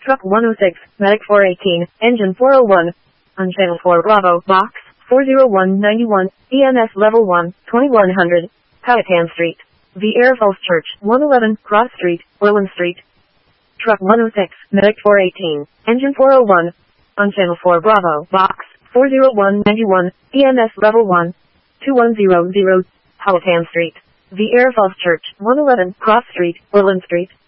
Truck 106, Medic 418, Engine 401. On Channel 4 Bravo, Box 40191, EMS Level 1, 2100, Powhatan Street. The Air Falls Church, 111, Cross Street, Orland Street. Truck 106, Medic 418, Engine 401. On Channel 4 Bravo, Box 40191, EMS Level 1, 2100, Powhatan Street. The Air Falls Church, 111, Cross Street, Orland Street.